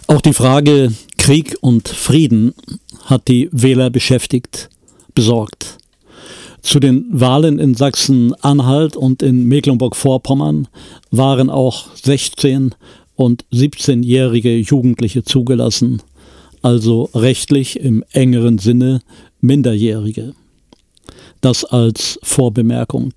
Auch die Frage Krieg und Frieden hat die Wähler beschäftigt, besorgt. Zu den Wahlen in Sachsen-Anhalt und in Mecklenburg-Vorpommern waren auch 16- und 17-jährige Jugendliche zugelassen, also rechtlich im engeren Sinne Minderjährige. Das als Vorbemerkung.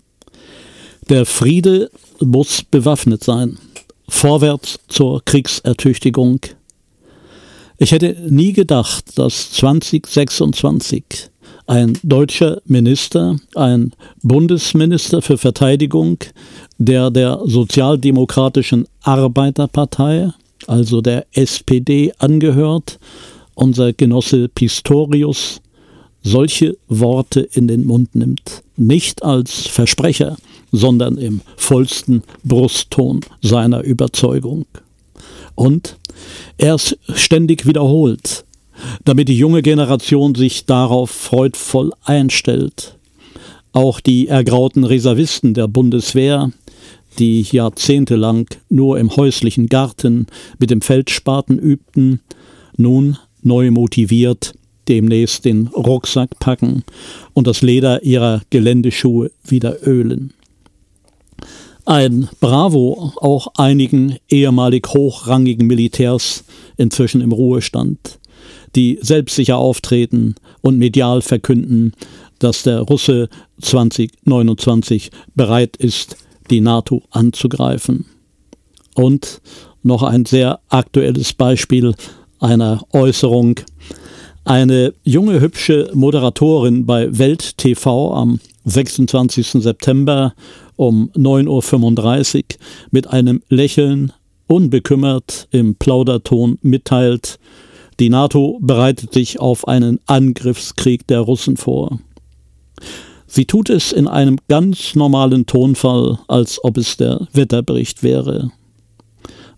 Der Friede muss bewaffnet sein. Vorwärts zur Kriegsertüchtigung. Ich hätte nie gedacht, dass 2026 ein deutscher Minister, ein Bundesminister für Verteidigung, der Sozialdemokratischen Arbeiterpartei, also der SPD, angehört, unser Genosse Pistorius, solche Worte in den Mund nimmt. Nicht als Versprecher, sondern im vollsten Brustton seiner Überzeugung. Und er es ständig wiederholt, damit die junge Generation sich darauf freudvoll einstellt. Auch die ergrauten Reservisten der Bundeswehr, die jahrzehntelang nur im häuslichen Garten mit dem Feldspaten übten, nun neu motiviert demnächst den Rucksack packen und das Leder ihrer Geländeschuhe wieder ölen. Ein Bravo auch einigen ehemalig hochrangigen Militärs inzwischen im Ruhestand, die selbstsicher auftreten und medial verkünden, dass der Russe 2029 bereit ist, die NATO anzugreifen. Und noch ein sehr aktuelles Beispiel einer Äußerung. Eine junge, hübsche Moderatorin bei Welt TV am 26. September um 9:35 Uhr mit einem Lächeln unbekümmert im Plauderton mitteilt, die NATO bereitet sich auf einen Angriffskrieg der Russen vor. Sie tut es in einem ganz normalen Tonfall, als ob es der Wetterbericht wäre.